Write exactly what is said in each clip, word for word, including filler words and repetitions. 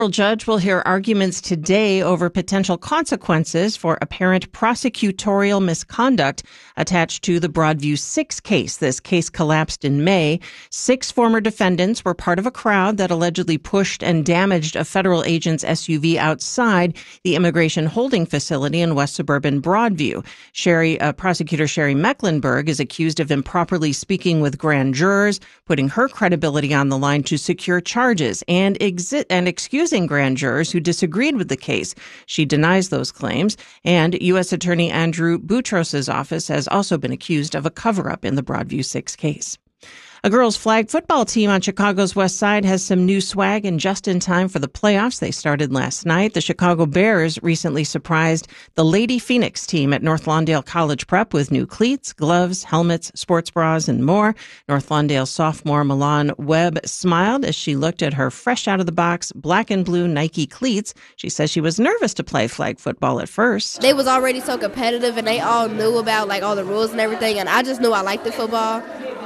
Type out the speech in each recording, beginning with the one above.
Judge will hear arguments today over potential consequences for apparent prosecutorial misconduct attached to the Broadview Six case. This case collapsed in May. Six former defendants were part of a crowd that allegedly pushed and damaged a federal agent's S U V outside the immigration holding facility in west suburban Broadview. Sherry, uh, prosecutor Sherry Mecklenburg is accused of improperly speaking with grand jurors, putting her credibility on the line to secure charges and exi- and excusing grand jurors who disagreed with the case. She denies those claims, and U S Attorney Andrew Boutros's office has also been accused of a cover-up in the Broadview Six case. A girls' flag football team on Chicago's west side has some new swag and just in time for the playoffs. They started last night. The Chicago Bears recently surprised the Lady Phoenix team at North Lawndale College Prep with new cleats, gloves, helmets, sports bras, and more. North Lawndale sophomore Milan Webb smiled as she looked at her fresh out of the box black and blue Nike cleats. She says she was nervous to play flag football at first. They was already so competitive and they all knew about like all the rules and everything, and I just knew I liked the football.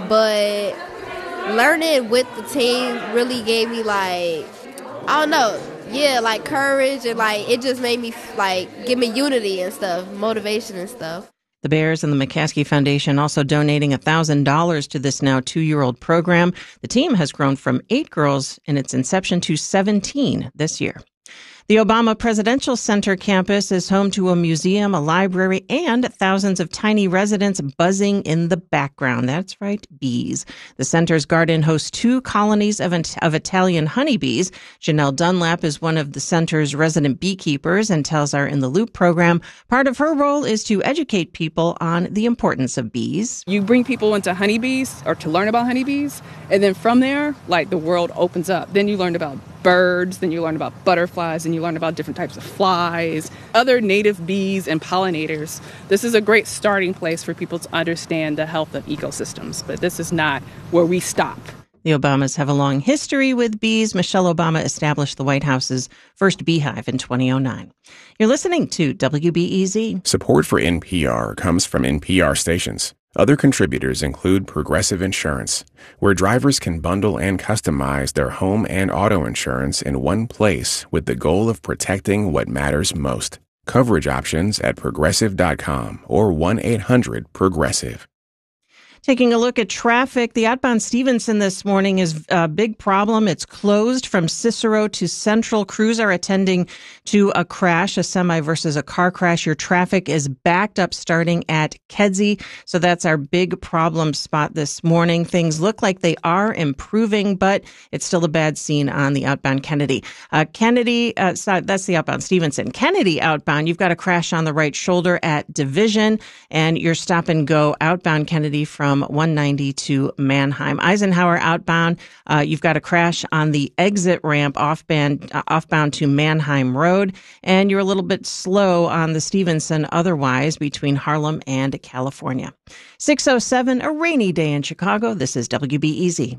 But learning with the team really gave me, like, I don't know, yeah, like courage, and like it just made me like give me unity and stuff, motivation and stuff. The Bears and the McCaskey Foundation also donating one thousand dollars to this now two-year-old program. The team has grown from eight girls in its inception to seventeen this year. The Obama Presidential Center campus is home to a museum, a library, and thousands of tiny residents buzzing in the background. That's right, bees. The center's garden hosts two colonies of, of Italian honeybees. Janelle Dunlap is one of the center's resident beekeepers and tells our In the Loop program part of her role is to educate people on the importance of bees. You bring people into honeybees or to learn about honeybees, and then from there, like the world opens up. Then you learn about birds, then you learn about butterflies, and you learn about different types of flies, other native bees and pollinators. This is a great starting place for people to understand the health of ecosystems, but this is not where we stop. The Obamas have a long history with bees. Michelle Obama established the White House's first beehive in two thousand nine. You're listening to W B E Z. Support for N P R comes from N P R stations. Other contributors include Progressive Insurance, where drivers can bundle and customize their home and auto insurance in one place with the goal of protecting what matters most. Coverage options at progressive dot com or one eight hundred progressive. Taking a look at traffic, the outbound Stevenson this morning is a big problem. It's closed from Cicero to Central. Crews are attending to a crash, a semi versus a car crash. Your traffic is backed up starting at Kedzie. So that's our big problem spot this morning. Things look like they are improving, but it's still a bad scene on the outbound Kennedy. Uh, Kennedy, uh, that's the outbound Stevenson. Kennedy outbound, you've got a crash on the right shoulder at Division, and your stop and go outbound Kennedy from one ninety to Manheim. Eisenhower outbound, uh, you've got a crash on the exit ramp offbound, uh, offbound to Manheim Road, and you're a little bit slow on the Stevenson otherwise between Harlem and California. six oh seven, a rainy day in Chicago. This is W B E Z.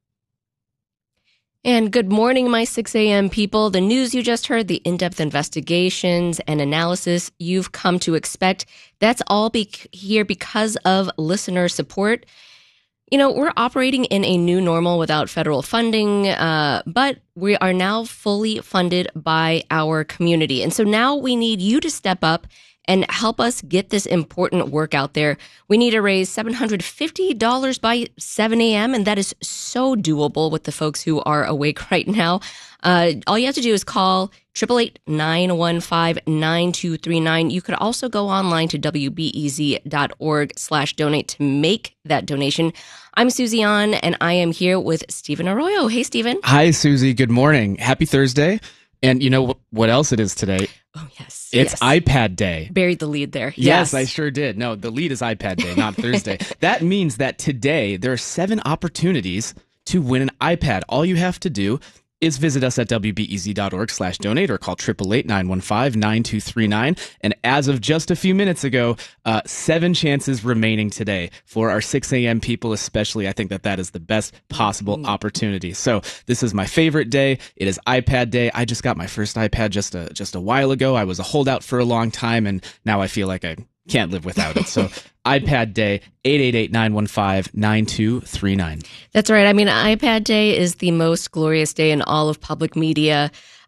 And good morning, my six a.m. people. The news you just heard, the in-depth investigations and analysis you've come to expect, that's all be- here because of listener support. You know, we're operating in a new normal without federal funding, uh, but we are now fully funded by our community. And so now we need you to step up and help us get this important work out there. We need to raise seven hundred fifty dollars by seven a.m., and that is so doable with the folks who are awake right now. Uh, all you have to do is call eight eight eight, nine one five, nine two three nine. You could also go online to W B E Z dot org slash donate to make that donation. I'm Susie An, and I am here with Stephen Arroyo. Hey, Stephen. Hi, Susie. Good morning. Happy Thursday. And you know what else it is today? Oh, yes. It's yes. iPad Day. Buried the lead there. Yes, yes, I sure did. No, the lead is iPad Day, not Thursday. That means that today there are seven opportunities to win an iPad. All you have to do is visit us at W B E Z dot org slash donate or call eight eight eight, nine one five, nine two three nine. And as of just a few minutes ago, uh, seven chances remaining today for our six a.m. people, especially. I think that that is the best possible mm. opportunity. So this is my favorite day. It is iPad Day. I just got my first iPad just a, just a while ago. I was a holdout for a long time, and now I feel like I can't live without it. So iPad Day, eight eight eight, nine one five, nine two three nine. That's right. I mean, iPad Day is the most glorious day in all of public media.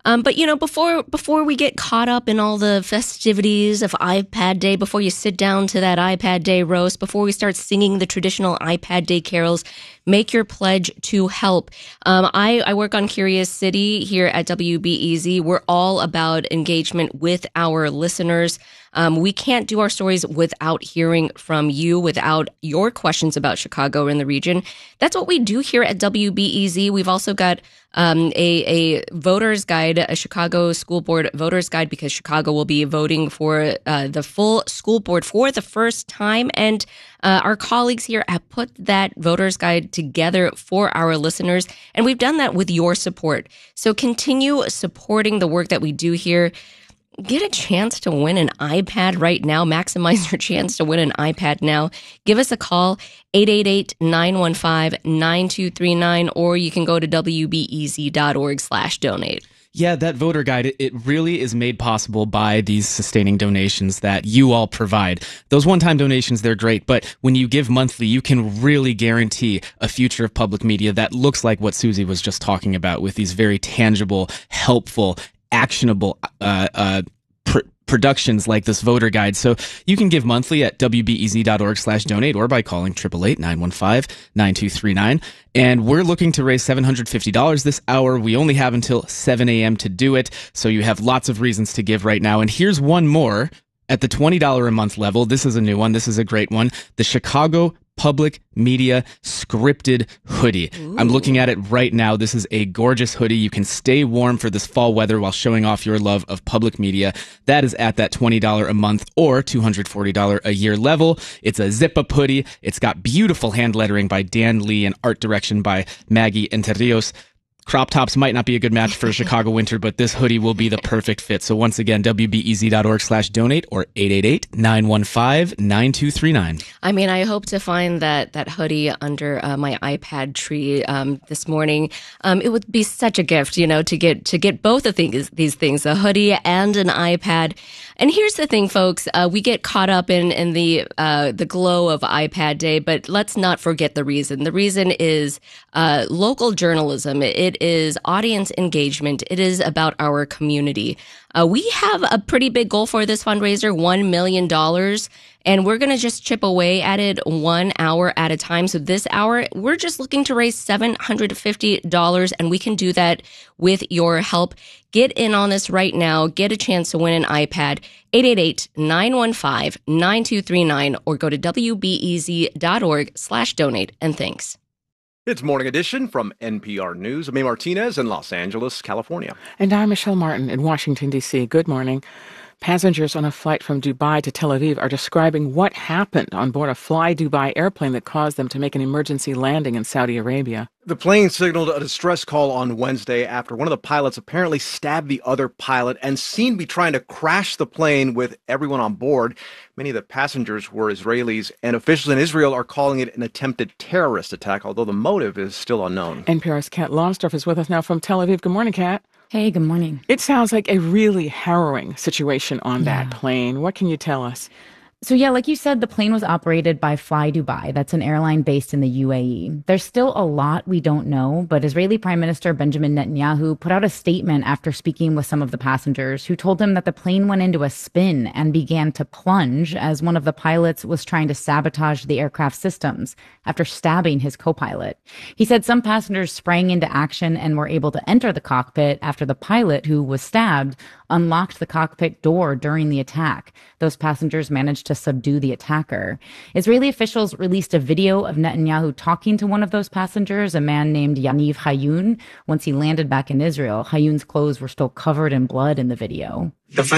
Um, but, you know, before before we get caught up in all the festivities of iPad Day, before you sit down to that iPad Day roast, before we start singing the traditional iPad Day carols, make your pledge to help. Um, I, I work on Curious City here at W B E Z. We're all about engagement with our listeners. Um, we can't do our stories without hearing from you, without your questions about Chicago and the region. That's what we do here at W B E Z. We've also got um, a, a voter's guide, a Chicago School Board voter's guide, because Chicago will be voting for uh, the full school board for the first time. And uh, our colleagues here have put that voter's guide together for our listeners. And we've done that with your support. So continue supporting the work that we do here. Get a chance to win an iPad right now. Maximize your chance to win an iPad now. Give us a call, eight eight eight, nine one five, nine two three nine, or you can go to W B E Z dot org slash donate. Yeah, that voter guide, it really is made possible by these sustaining donations that you all provide. Those one-time donations, they're great, but when you give monthly, you can really guarantee a future of public media that looks like what Susie was just talking about, with these very tangible, helpful, actionable uh, uh, pr- productions like this voter guide. So you can give monthly at W B E Z dot org slash donate or by calling eight eight eight, nine one five, nine two three nine. And we're looking to raise seven hundred fifty dollars this hour. We only have until seven a.m. to do it, so you have lots of reasons to give right now. And here's one more. At the twenty dollars a month level, this is a new one. This is a great one. The Chicago Public Media Scripted Hoodie. Ooh. I'm looking at it right now. This is a gorgeous hoodie. You can stay warm for this fall weather while showing off your love of public media. That is at that twenty dollars a month or two hundred forty dollars a year level. It's a zip-up hoodie. It's got beautiful hand lettering by Dan Lee and art direction by Maggie Enterrios. Crop tops might not be a good match for a Chicago winter, but this hoodie will be the perfect fit. So once again, W B E Z dot org slash donate or eight eight eight, nine one five, nine two three nine. I mean, I hope to find that that hoodie under uh, my iPad tree um, this morning. Um, it would be such a gift, you know, to get to get both of these, these things, a hoodie and an iPad. And here's the thing, folks, uh, we get caught up in, in the uh, the glow of iPad Day, but let's not forget the reason. The reason is uh, local journalism. It is audience engagement. It is about our community. Uh, we have a pretty big goal for this fundraiser, one million dollars, and we're going to just chip away at it one hour at a time. So this hour, we're just looking to raise seven hundred fifty dollars, and we can do that with your help. Get in on this right now. Get a chance to win an iPad, eight eight eight, nine one five, nine two three nine, or go to W B E Z dot org slash donate, and thanks. It's Morning Edition from N P R News. I'm A. Martinez in Los Angeles, California. And I'm Michelle Martin in Washington, D C. Good morning. Passengers on a flight from Dubai to Tel Aviv are describing what happened on board a Fly Dubai airplane that caused them to make an emergency landing in Saudi Arabia. The plane signaled a distress call on Wednesday after one of the pilots apparently stabbed the other pilot and seemed to be trying to crash the plane with everyone on board. Many of the passengers were Israelis, and officials in Israel are calling it an attempted terrorist attack, although the motive is still unknown. N P R's Kat Lomsdorf is with us now from Tel Aviv. Good morning, Kat. Hey, good morning. It sounds like a really harrowing situation on Yeah. that plane. What can you tell us? So yeah, like you said, the plane was operated by Fly Dubai. That's an airline based in the U A E. There's still a lot we don't know, but Israeli Prime Minister Benjamin Netanyahu put out a statement after speaking with some of the passengers who told him that the plane went into a spin and began to plunge as one of the pilots was trying to sabotage the aircraft systems after stabbing his co-pilot. He said some passengers sprang into action and were able to enter the cockpit after the pilot, who was stabbed, unlocked the cockpit door during the attack. Those passengers managed to subdue the attacker. Israeli officials released a video of Netanyahu talking to one of those passengers, a man named Yaniv Hayun. Once he landed back in Israel, Hayun's clothes were still covered in blood in the video.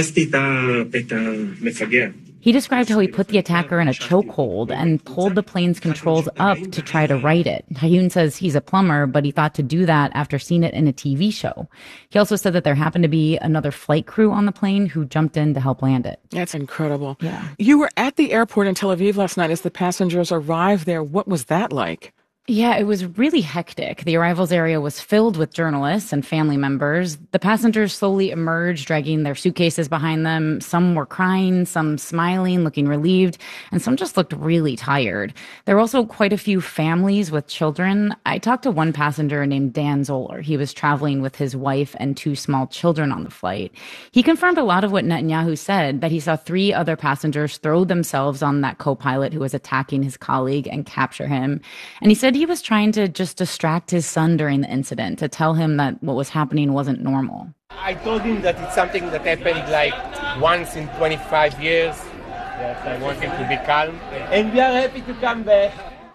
He described how he put the attacker in a chokehold and pulled the plane's controls up to try to right it. Hayun says he's a plumber, but he thought to do that after seeing it in a T V show. He also said that there happened to be another flight crew on the plane who jumped in to help land it. That's incredible. Yeah. You were at the airport in Tel Aviv last night as the passengers arrived there. What was that like? Yeah, it was really hectic. The arrivals area was filled with journalists and family members. The passengers slowly emerged, dragging their suitcases behind them. Some were crying, some smiling, looking relieved, and some just looked really tired. There were also quite a few families with children. I talked to one passenger named Dan Zoller. He was traveling with his wife and two small children on the flight. He confirmed a lot of what Netanyahu said, that he saw three other passengers throw themselves on that co-pilot who was attacking his colleague and capture him. And he said he was trying to just distract his son during the incident, to tell him that what was happening wasn't normal. I told him that it's something that happened like once in twenty-five years, that I want him to be calm, and we are happy to come back.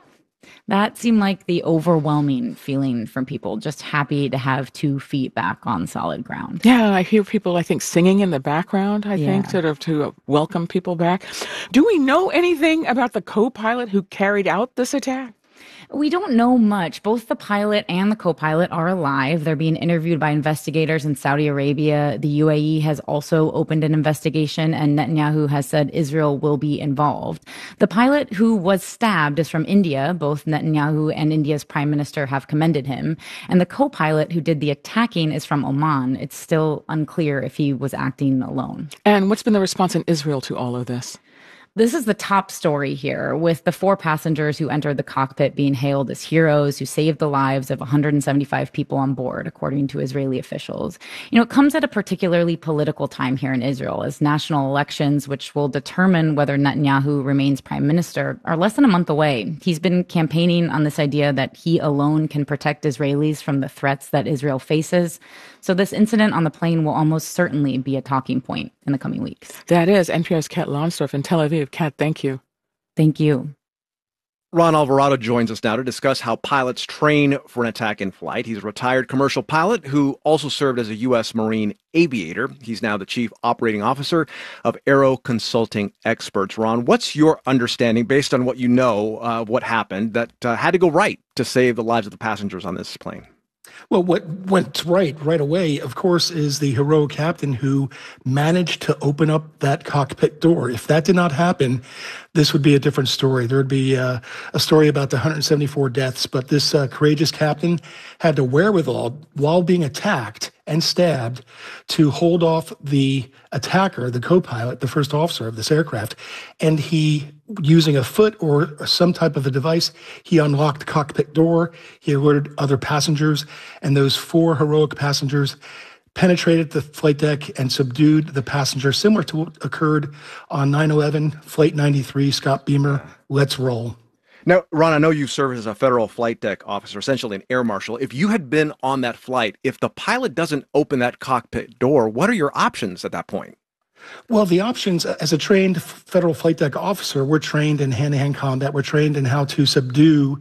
That seemed like the overwhelming feeling from people, just happy to have two feet back on solid ground. Yeah, I hear people, I think, singing in the background, I Yeah. think, sort of to welcome people back. Do we know anything about the co-pilot who carried out this attack? We don't know much. Both the pilot and the co-pilot are alive. They're being interviewed by investigators in Saudi Arabia. The U A E has also opened an investigation, and Netanyahu has said Israel will be involved. The pilot who was stabbed is from India. Both Netanyahu and India's prime minister have commended him. And the co-pilot who did the attacking is from Oman. It's still unclear if he was acting alone. And what's been the response in Israel to all of this? This is the top story here, with the four passengers who entered the cockpit being hailed as heroes who saved the lives of one hundred seventy-five people on board, according to Israeli officials. You know, it comes at a particularly political time here in Israel, as national elections, which will determine whether Netanyahu remains prime minister, are less than a month away. He's been campaigning on this idea that he alone can protect Israelis from the threats that Israel faces. So this incident on the plane will almost certainly be a talking point in the coming weeks. That is N P R's Kat Lonsdorf in Tel Aviv. Kat, thank you. Thank you. Ron Alvarado joins us now to discuss how pilots train for an attack in flight. He's a retired commercial pilot who also served as a U S Marine aviator. He's now the chief operating officer of Aero Consulting Experts. Ron, what's your understanding, based on what you know, uh, what happened, that uh, had to go right to save the lives of the passengers on this plane? Well, what went right right away, of course, is the heroic captain who managed to open up that cockpit door. If that did not happen, this would be a different story. There would be uh, a story about the one hundred seventy-four deaths, but this uh, courageous captain had the wherewithal, while being attacked and stabbed, to hold off the attacker, the co-pilot, the first officer of this aircraft, and he, using a foot or some type of a device, he unlocked the cockpit door, he alerted other passengers, and those four heroic passengers penetrated the flight deck and subdued the passenger, similar to what occurred on nine eleven, Flight ninety-three, Scott Beamer. Let's roll. Now, Ron, I know you've served as a federal flight deck officer, essentially an air marshal. If you had been on that flight, if the pilot doesn't open that cockpit door, what are your options at that point? Well, the options, as a trained federal flight deck officer, we're trained in hand-to-hand combat. We're trained in how to subdue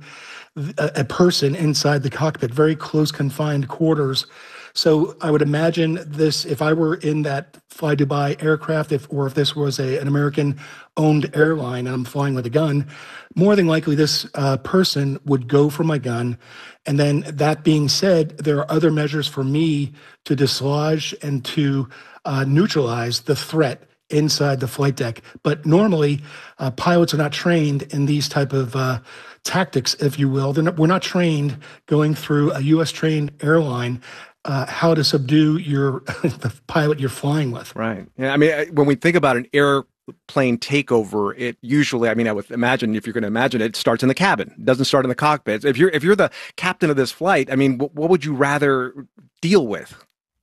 a, a person inside the cockpit, very close confined quarters. So I would imagine this, if I were in that Fly Dubai aircraft, if or if this was a, an American-owned airline and I'm flying with a gun, more than likely this uh, person would go for my gun. And then that being said, there are other measures for me to dislodge and to uh, neutralize the threat inside the flight deck. But normally, uh, pilots are not trained in these type of uh, tactics, if you will. They're not, we're not trained going through a U S-trained airline Uh, how to subdue your the pilot you're flying with. Right. Yeah. I mean, when we think about an airplane takeover, it usually, I mean, I would imagine, if you're going to imagine it, it starts in the cabin. It doesn't start in the cockpit. If you're if you're the captain of this flight, I mean, what, what would you rather deal with?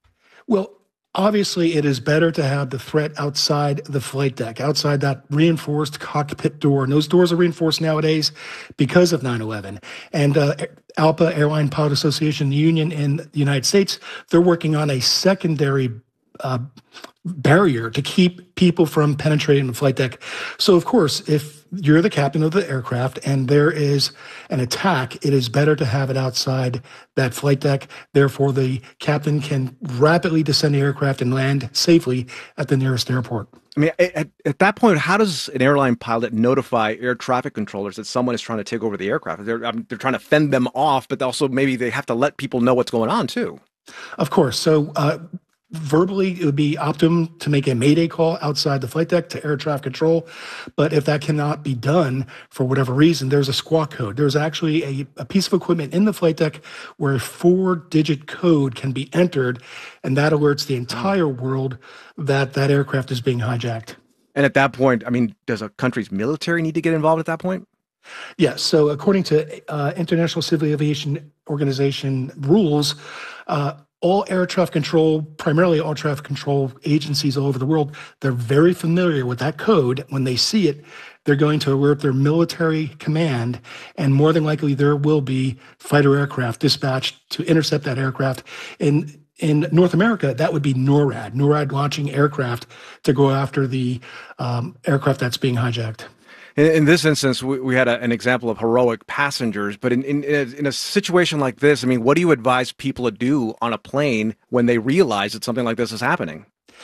Well, obviously, it is better to have the threat outside the flight deck, outside that reinforced cockpit door. And those doors are reinforced nowadays because of nine eleven. And uh, ALPA, Airline Pilot Association, the union in the United States, they're working on a secondary uh, barrier to keep people from penetrating the flight deck. So, of course, if you're the captain of the aircraft and there is an attack, it is better to have it outside that flight deck. Therefore, the captain can rapidly descend the aircraft and land safely at the nearest airport. I mean, at, at that point, how does an airline pilot notify air traffic controllers that someone is trying to take over the aircraft? They're, I mean, they're trying to fend them off, but also maybe they have to let people know what's going on, too. Of course. So uh, verbally, it would be optimum to make a mayday call outside the flight deck to air traffic control. But if that cannot be done for whatever reason, there's a squawk code. There's actually a, a piece of equipment in the flight deck where a four-digit code can be entered, and that alerts the entire world that that aircraft is being hijacked. And at that point, I mean, does a country's military need to get involved at that point? Yes. So according to uh, International Civil Aviation Organization rules, uh, all air traffic control, primarily all traffic control agencies all over the world, they're very familiar with that code. When they see it, they're going to alert their military command, and more than likely there will be fighter aircraft dispatched to intercept that aircraft. In in North America, that would be NORAD, NORAD launching aircraft to go after the um, aircraft that's being hijacked. In this instance, we, we had a, an example of heroic passengers, but in, in, in a situation like this, I mean, what do you advise people to do on a plane when they realize that something like this is happening?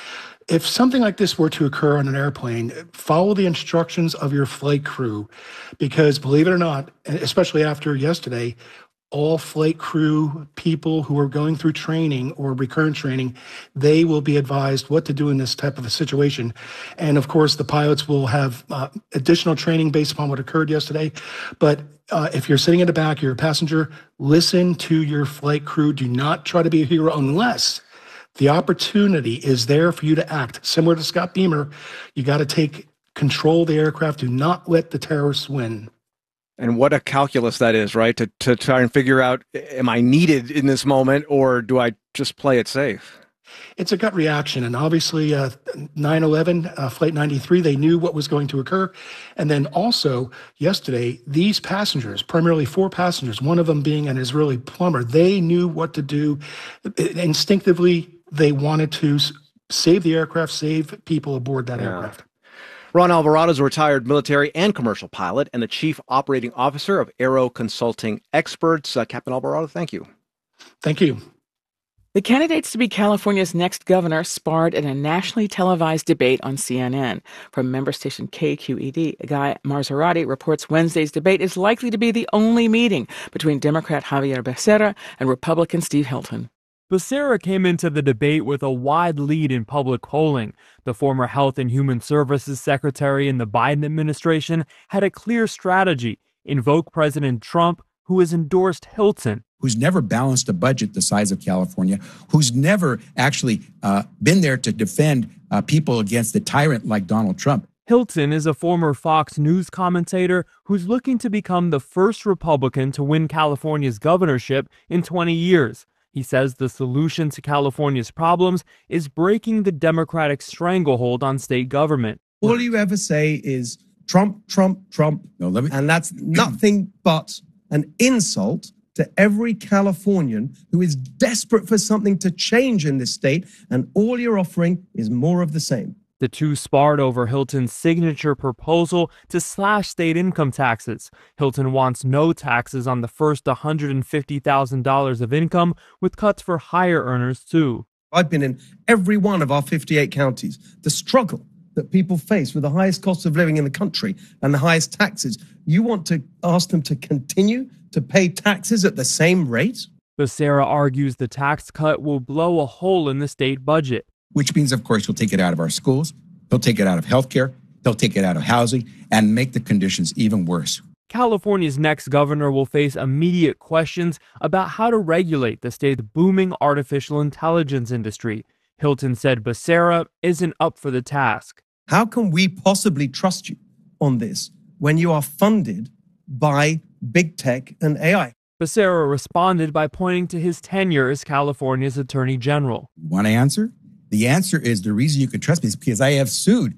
If something like this were to occur on an airplane, follow the instructions of your flight crew, because believe it or not, especially after yesterday, all flight crew people who are going through training or recurrent training, they will be advised what to do in this type of a situation. And of course, the pilots will have uh, additional training based upon what occurred yesterday. But uh, if you're sitting in the back, you're a passenger, listen to your flight crew. Do not try to be a hero unless the opportunity is there for you to act. Similar to Scott Beamer, you got to take control of the aircraft. Do not let the terrorists win. And what a calculus that is, right? To to try and figure out, am I needed in this moment, or do I just play it safe? It's a gut reaction. And obviously, uh, nine eleven, uh, Flight ninety-three, they knew what was going to occur. And then also, yesterday, these passengers, primarily four passengers, one of them being an Israeli plumber, they knew what to do. Instinctively, they wanted to save the aircraft, save people aboard that yeah. aircraft. Ron Alvarado is a retired military and commercial pilot and the chief operating officer of Aero Consulting Experts. Uh, Captain Alvarado, thank you. Thank you. The candidates to be California's next governor sparred in a nationally televised debate on C N N. From member station K Q E D, Guy Marzorati reports Wednesday's debate is likely to be the only meeting between Democrat Javier Becerra and Republican Steve Hilton. Becerra came into the debate with a wide lead in public polling. The former Health and Human Services Secretary in the Biden administration had a clear strategy: invoke President Trump, who has endorsed Hilton, who's never balanced a budget the size of California, who's never actually uh, been there to defend uh, people against a tyrant like Donald Trump. Hilton is a former Fox News commentator who's looking to become the first Republican to win California's governorship in twenty years. He says the solution to California's problems is breaking the Democratic stranglehold on state government. All you ever say is Trump, Trump, Trump. No, let me... And that's nothing but an insult to every Californian who is desperate for something to change in this state. And all you're offering is more of the same. The two sparred over Hilton's signature proposal to slash state income taxes. Hilton wants no taxes on the first one hundred fifty thousand dollars of income, with cuts for higher earners, too. I've been in every one of our fifty-eight counties. The struggle that people face with the highest cost of living in the country and the highest taxes. You want to ask them to continue to pay taxes at the same rate? Becerra argues the tax cut will blow a hole in the state budget. Which means, of course, he'll take it out of our schools, he'll take it out of healthcare, he'll take it out of housing, and make the conditions even worse. California's next governor will face immediate questions about how to regulate the state's booming artificial intelligence industry. Hilton said Becerra isn't up for the task. How can we possibly trust you on this when you are funded by big tech and A I? Becerra responded by pointing to his tenure as California's Attorney General. Want to answer? The answer is the reason you can trust me is because I have sued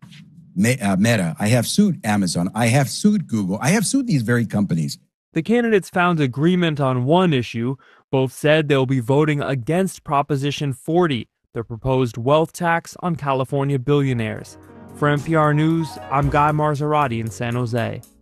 Meta, I have sued Amazon, I have sued Google, I have sued these very companies. The candidates found agreement on one issue. Both said they'll be voting against Proposition forty, the proposed wealth tax on California billionaires. For N P R News, I'm Guy Marzorati in San Jose.